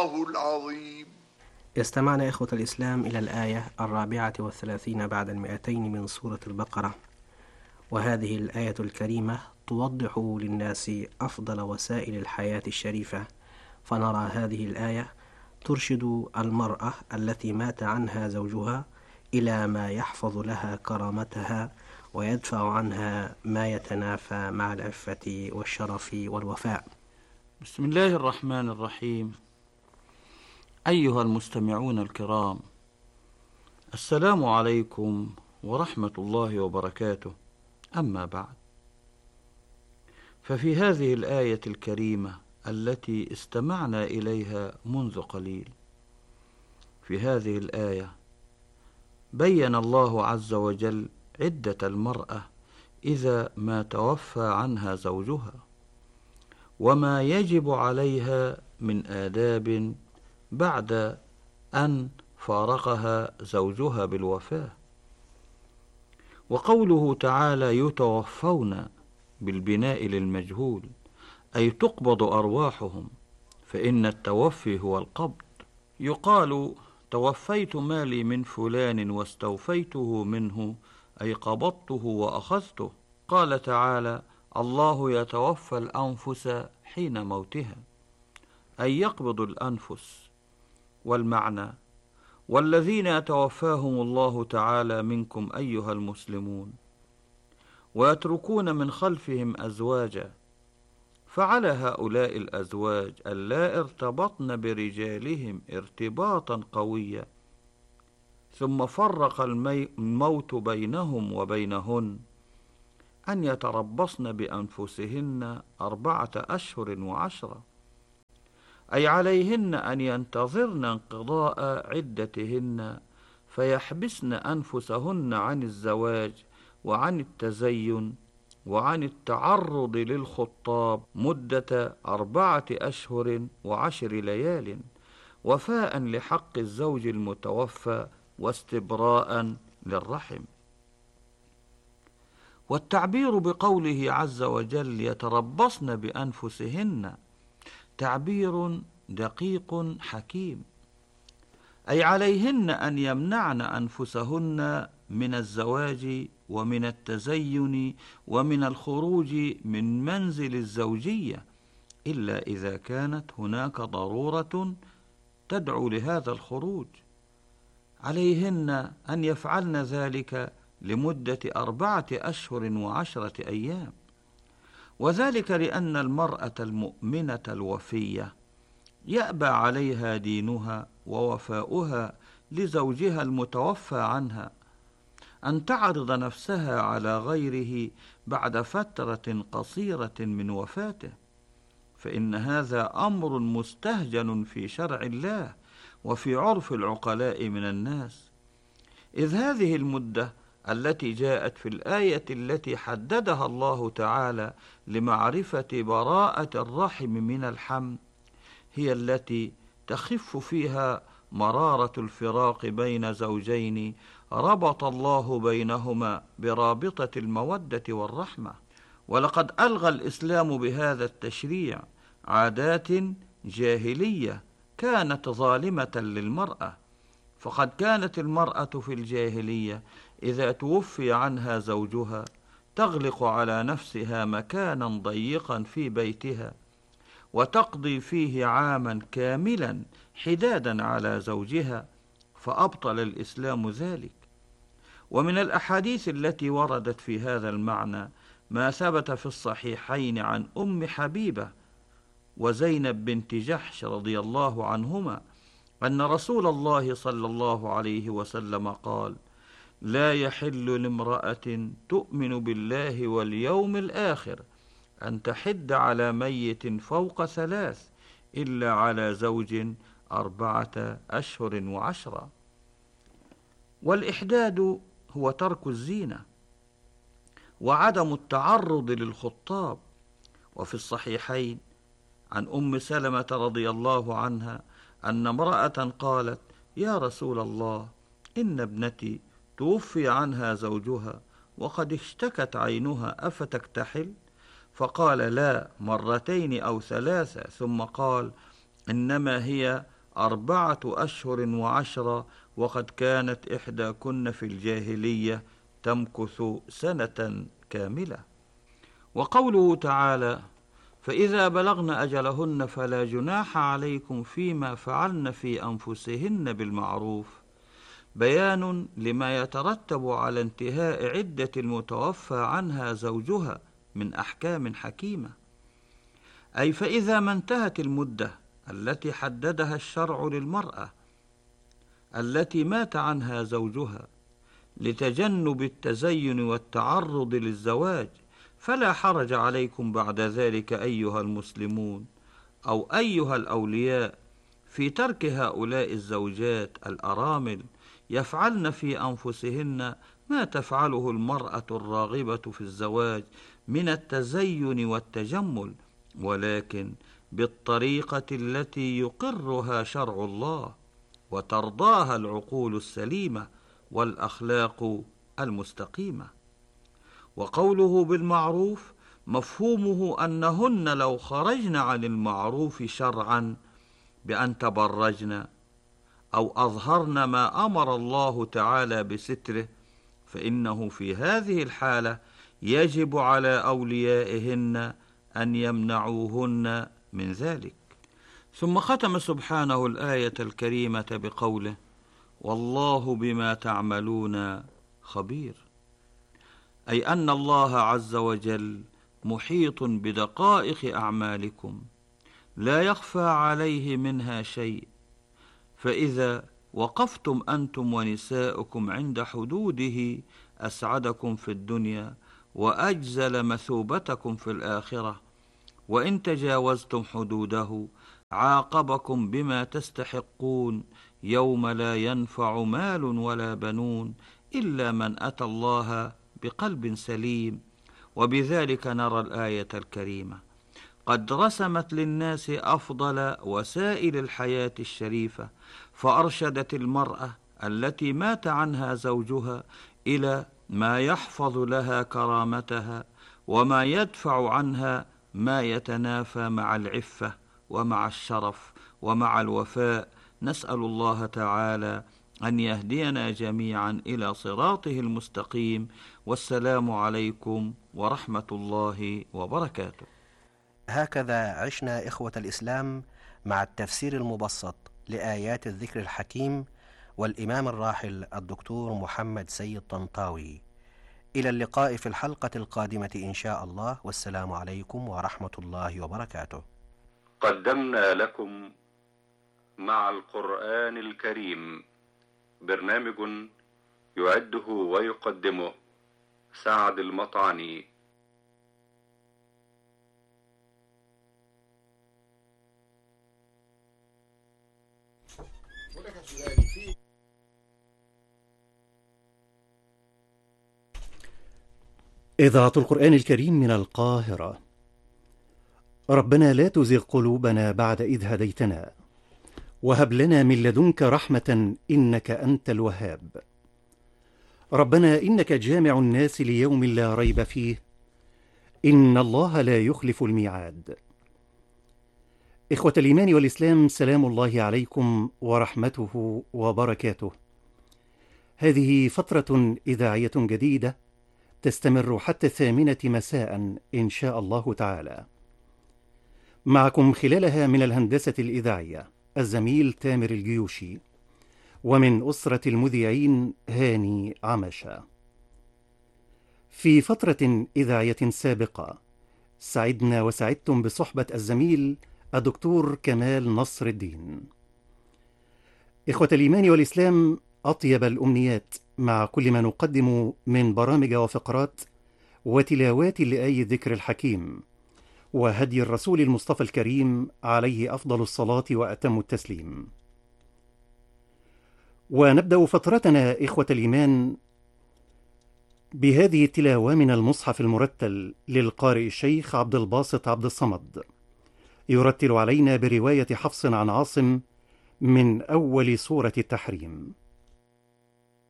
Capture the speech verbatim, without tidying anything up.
العظيم. استمعنا إخوة الإسلام إلى الآية الرابعة والثلاثين بعد المئتين من سورة البقرة، وهذه الآية الكريمة توضح للناس أفضل وسائل الحياة الشريفة. فنرى هذه الآية ترشد المرأة التي مات عنها زوجها إلى ما يحفظ لها كرامتها ويدفع عنها ما يتنافى مع العفة والشرف والوفاء. بسم الله الرحمن الرحيم. أيها المستمعون الكرام، السلام عليكم ورحمة الله وبركاته. أما بعد، ففي هذه الآية الكريمة التي استمعنا إليها منذ قليل، في هذه الآية بين الله عز وجل عدة المرأة إذا ما توفى عنها زوجها، وما يجب عليها من آداب بعد أن فارقها زوجها بالوفاة. وقوله تعالى يتوفون بالبناء للمجهول، أي تقبض أرواحهم، فإن التوفي هو القبض. يقال توفيت مالي من فلان واستوفيته منه، أي قبضته وأخذته. قال تعالى الله يتوفى الأنفس حين موتها، أي يقبض الأنفس. والمعنى والذين يتوفاهم الله تعالى منكم أيها المسلمون ويتركون من خلفهم أزواجا، فعلى هؤلاء الأزواج ألا ارتبطن برجالهم ارتباطا قويا، ثم فرق الموت بينهم وبينهن، أن يتربصن بأنفسهن أربعة أشهر وعشرة، أي عليهن أن ينتظرن انقضاء عدتهن فيحبسن أنفسهن عن الزواج وعن التزين وعن التعرض للخطاب مدة أربعة أشهر وعشر ليال، وفاء لحق الزوج المتوفى واستبراء للرحم. والتعبير بقوله عز وجل يتربصن بأنفسهن تعبير دقيق حكيم، أي عليهن أن يمنعن أنفسهن من الزواج ومن التزين ومن الخروج من منزل الزوجية، إلا إذا كانت هناك ضرورة تدعو لهذا الخروج. عليهن أن يفعلن ذلك لمدة أربعة أشهر وعشرة أيام، وذلك لأن المرأة المؤمنة الوفية يأبى عليها دينها ووفاؤها لزوجها المتوفى عنها أن تعرض نفسها على غيره بعد فترة قصيرة من وفاته، فإن هذا أمر مستهجن في شرع الله وفي عرف العقلاء من الناس، إذ هذه المدة التي جاءت في الآية التي حددها الله تعالى لمعرفة براءة الرحم من الحمل هي التي تخف فيها مرارة الفراق بين زوجين ربط الله بينهما برابطة المودة والرحمة. ولقد ألغى الإسلام بهذا التشريع عادات جاهلية كانت ظالمة للمرأة، فقد كانت المرأة في الجاهلية إذا توفي عنها زوجها تغلق على نفسها مكانا ضيقا في بيتها وتقضي فيه عاما كاملا حدادا على زوجها، فأبطل الإسلام ذلك. ومن الأحاديث التي وردت في هذا المعنى ما ثبت في الصحيحين عن أم حبيبة وزينب بنت جحش رضي الله عنهما أن رسول الله صلى الله عليه وسلم قال لا يحل لامرأة تؤمن بالله واليوم الآخر أن تحد على ميت فوق ثلاث إلا على زوج أربعة أشهر وعشرة. والإحداد هو ترك الزينة وعدم التعرض للخطاب. وفي الصحيحين عن أم سلمة رضي الله عنها أن امرأة قالت يا رسول الله إن ابنتي توفي عنها زوجها وقد اشتكت عينها أفتكتحل؟ فقال لا مرتين أو ثلاثة، ثم قال إنما هي أربعة أشهر وعشرة، وقد كانت إحداكن في الجاهلية تمكث سنة كاملة. وقوله تعالى: فإذا بلغن أجلهن فلا جناح عليكم فيما فعلن في أنفسهن بالمعروف، بيان لما يترتب على انتهاء عدة المتوفى عنها زوجها من أحكام حكيمة. أي فإذا ما انتهت المدة التي حددها الشرع للمرأة التي مات عنها زوجها لتجنب التزين والتعرض للزواج، فلا حرج عليكم بعد ذلك أيها المسلمون أو أيها الأولياء في ترك هؤلاء الزوجات الأرامل يفعلن في أنفسهن ما تفعله المرأة الراغبة في الزواج من التزين والتجمل، ولكن بالطريقة التي يقرها شرع الله وترضاها العقول السليمة والأخلاق المستقيمة. وقوله بالمعروف مفهومه أنهن لو خرجن عن المعروف شرعا بأن تبرجن أو أظهرن ما أمر الله تعالى بستره، فإنه في هذه الحالة يجب على أوليائهن أن يمنعوهن من ذلك. ثم ختم سبحانه الآية الكريمة بقوله: والله بما تعملون خبير، أي أن الله عز وجل محيط بدقائق أعمالكم لا يخفى عليه منها شيء، فإذا وقفتم أنتم ونساؤكم عند حدوده أسعدكم في الدنيا وأجزل مثوبتكم في الآخرة، وإن تجاوزتم حدوده عاقبكم بما تستحقون يوم لا ينفع مال ولا بنون إلا من أتى الله بقلب سليم. وبذلك نرى الآية الكريمة قد رسمت للناس أفضل وسائل الحياة الشريفة، فأرشدت المرأة التي مات عنها زوجها إلى ما يحفظ لها كرامتها وما يدفع عنها ما يتنافى مع العفة ومع الشرف ومع الوفاء. نسأل الله تعالى أن يهدينا جميعا إلى صراطه المستقيم، والسلام عليكم ورحمة الله وبركاته. هكذا عشنا إخوة الإسلام مع التفسير المبسط لآيات الذكر الحكيم والإمام الراحل الدكتور محمد سيد طنطاوي. إلى اللقاء في الحلقة القادمة إن شاء الله، والسلام عليكم ورحمة الله وبركاته. قدمنا لكم مع القرآن الكريم برنامج يعده ويقدمه سعد المطعني. إذاعة القرآن الكريم من القاهرة. ربنا لا تزغ قلوبنا بعد إذ هديتنا وهب لنا من لدنك رحمة إنك أنت الوهاب. ربنا إنك جامع الناس ليوم لا ريب فيه إن الله لا يخلف الميعاد. إخوة الإيمان والإسلام، سلام الله عليكم ورحمته وبركاته. هذه فترة إذاعية جديدة تستمر حتى الثامنة مساء إن شاء الله تعالى. معكم خلالها من الهندسة الإذاعية الزميل تامر الجيوشي، ومن أسرة المذيعين هاني عمشة. في فترة إذاعية سابقة سعدنا وسعدتم بصحبة الزميل الدكتور كمال نصر الدين. إخوة الإيمان والإسلام، أطيب الأمنيات مع كل ما نقدم من برامج وفقرات وتلاوات لآي الذكر الحكيم وهدي الرسول المصطفى الكريم عليه أفضل الصلاة وأتم التسليم. ونبدأ فترتنا إخوة الإيمان بهذه التلاوة من المصحف المرتل للقارئ الشيخ عبد الباسط عبد الصمد، يرتل علينا برواية حفص عن عاصم من أول سورة التحريم.